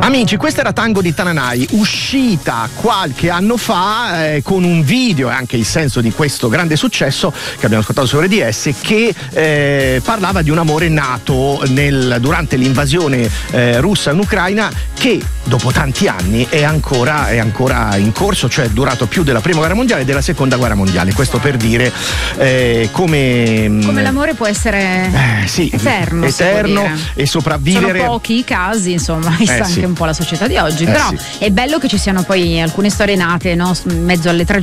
Amici, questa era Tango di Tananai, uscita qualche anno fa con un video e anche il senso di questo grande successo che abbiamo ascoltato su RDS, che parlava di un amore nato durante l'invasione russa in Ucraina, che dopo tanti anni è ancora in corso, cioè è durato più della prima guerra mondiale e della seconda guerra mondiale. Questo per dire come l'amore può essere eterno e sopravvivere. Sono pochi i casi, insomma, vista anche un po' la società di oggi, però sì. è bello che ci siano poi alcune storie nate, no, in mezzo alle tragedie